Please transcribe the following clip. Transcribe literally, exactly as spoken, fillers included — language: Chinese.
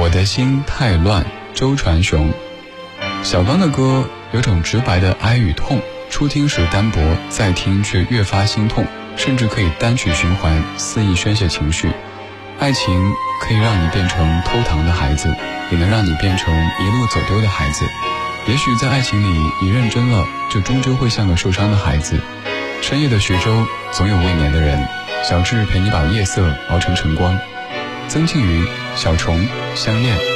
我的心太乱，周传雄。小刚的歌有种直白的哀与痛，初听时单薄，再听却越发心痛，甚至可以单曲循环，肆意宣泄情绪。爱情可以让你变成偷糖的孩子，也能让你变成一路走丢的孩子。也许在爱情里你认真了，就终究会像个受伤的孩子。深夜的徐州总有未眠的人，小智陪你把夜色熬成晨光。曾庆瑜、小虫相恋。